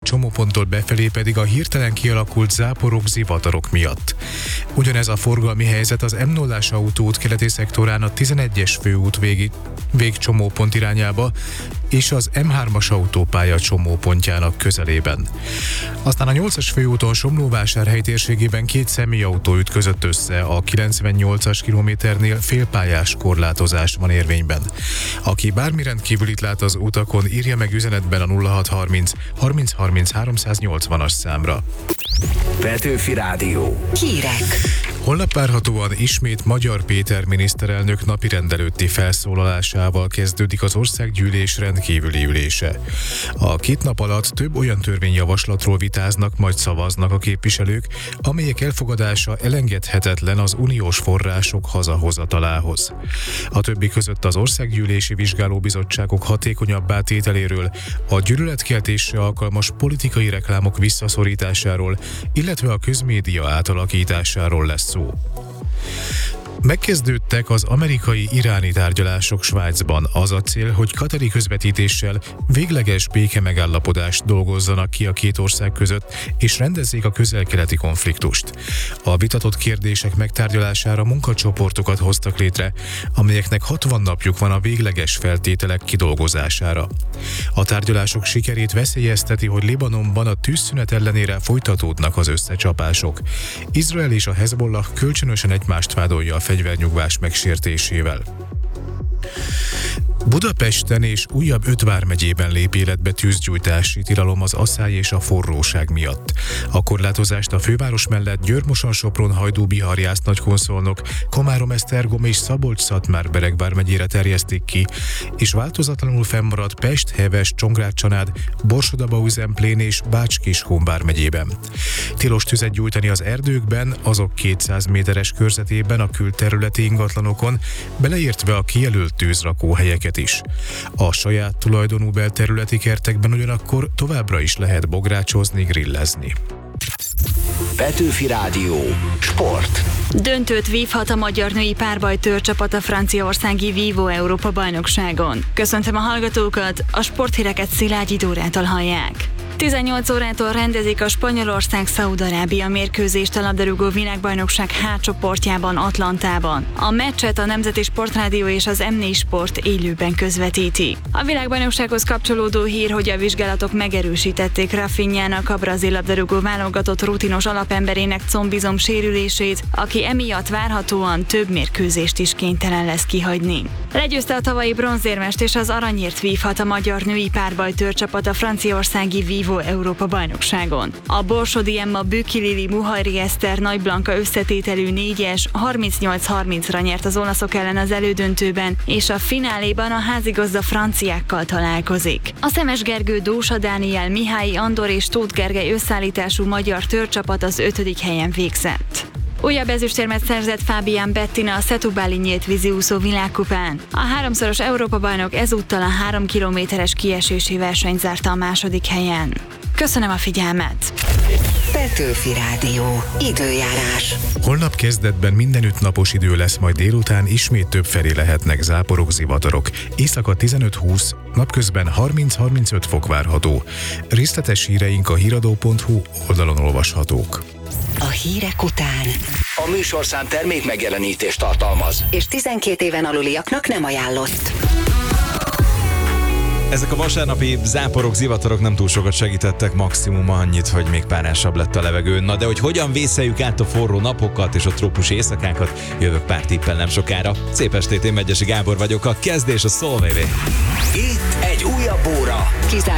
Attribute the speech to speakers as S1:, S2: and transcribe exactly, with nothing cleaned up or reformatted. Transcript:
S1: csomóponttól befelé pedig a hirtelen kialakult záporok-zivatarok miatt. Ugyanez a forgalmi helyzet az M nullás autóút keleti szektorán a tizenegyes főút végi, végcsomópont irányába és az M hármas autópálya csomópontjának közelében. Aztán a nyolcas főúton Somlóvásárhely térségében két személyautó ütközött össze, a kilencvennyolcas kilométernél félpályás korlátozás van érvényben. Aki bármi rendkívülit lát az utakon, írja meg üzenetben a nulla hat harminc harminc harminc háromszáznyolcvanas számra.
S2: Petőfi Rádió. Hírek.
S1: Holnap várhatóan ismét Magyar Péter miniszterelnök napirendelőtti felszólalásával kezdődik az országgyűlés rendkívüli ülése. A két nap alatt több olyan törvényjavaslatról vitáznak, majd szavaznak a képviselők, amelyek elfogadása elengedhetetlen az uniós források hazahozatalához. A többi között az országgyűlési vizsgálóbizottságok hatékonyabbá tételéről, a gyűlöletkeltésre alkalmas politikai reklámok visszaszorításáról, illetve a közmédia átalakításáról lesz szó. Megkezdődtek az amerikai-iráni tárgyalások Svájcban. Az a cél, hogy katari közvetítéssel végleges békemegállapodást dolgozzanak ki a két ország között, és rendezzék a közel-keleti konfliktust. A vitatott kérdések megtárgyalására munkacsoportokat hoztak létre, amelyeknek hatvan napjuk van a végleges feltételek kidolgozására. A tárgyalások sikerét veszélyezteti, hogy Libanonban a tűzszünet ellenére folytatódnak az összecsapások. Izrael és a Hezbollah kölcsönösen egymást vádolja a fegyvernyugvás megsértésével. Budapesten és újabb öt vármegyében lép életbe tűzgyújtási tilalom az asszály és a forróság miatt. A korlátozást a főváros mellett Győr-Moson-Sopron, Hajdú-Bihar, Nagykonszolnok, Komárom-Esztergom és Szabolcs-Szatmár-Bereg vármegyére terjesztik ki, és változatlanul fennmaradt Pest, Heves, Csongrád-Csanád, Borsod-Abaúj-Zemplén és Bács-Kiskun vármegyében. Tilos tüzet gyújtani az erdőkben, azok kétszáz méteres körzetében a külterületi ingatlanokon, beleértve a kijelölt tűzrakóhelyeket is. A saját tulajdonú belterületi kertekben ugyanakkor továbbra is lehet bográcsozni, grillezni.
S2: Petőfi Rádió. Sport.
S3: Döntőt vívhat a magyar női párbajtőrcsapat a franciaországi Vivo Európa bajnokságon. Köszöntöm a hallgatókat, a sporthíreket Szilágyi Dórától hallják. tizennyolc órától rendezik a Spanyolország-Szaúd-Arábia mérkőzést a labdarúgó világbajnokság H csoportjában, Atlantában. A meccset a Nemzeti Sportrádió és az M négy Sport élőben közvetíti. A világbajnoksághoz kapcsolódó hír, hogy a vizsgálatok megerősítették Rafinhának, a brazil labdarúgó válogatott rutinos alapemberének combizom sérülését, aki emiatt várhatóan több mérkőzést is kénytelen lesz kihagyni. Legyőzte a tavalyi bronzérmest és az aranyért vívhat a magyar női párbajtőrcsapat a franciaországi Vivo Európa bajnokságon. A borsodi Emma Bükki Lili Muhajri Eszter Nagy Blanka összetételű négyes harmincnyolc harmincra nyert az olaszok ellen az elődöntőben, és a fináléban a házigazda franciákkal találkozik. A Szemes Gergő, Dósa Dániel, Mihály Andor és Tóth Gergely összeállítású magyar tőrcsapat az ötödik helyen végzett. Újabb ezüstérmet szerzett Fábián Bettina a Setubáli nyílt víziúszó világkupán. A háromszoros Európa-bajnok ezúttal a három kilométeres kiesési versenyt zárta a második helyen. Köszönöm a figyelmet!
S2: Petőfi Rádió. Időjárás.
S1: Holnap kezdetben mindenütt napos idő lesz, majd délután ismét többfelé lehetnek záporok, zivatarok. Éjszaka tizenöt-húsz, napközben harminc-harmincöt fok várható. Részletes híreink a híradó pont hu oldalon olvashatók.
S2: A hírek után a műsorszám termék megjelenítést tartalmaz, és tizenkét éven aluliaknak nem ajánlott.
S4: Ezek a vasárnapi záporok, zivatarok nem túl sokat segítettek, maximum annyit, hogy még párásabb lett a levegő. Na de hogy hogyan vészeljük át a forró napokat és a trópusi éjszakákat, jövök pár tippel nem sokára. Szép estét, én Megyesi Gábor vagyok, a kezdés a Soul Baby.
S2: Itt egy újabb óra. Kizár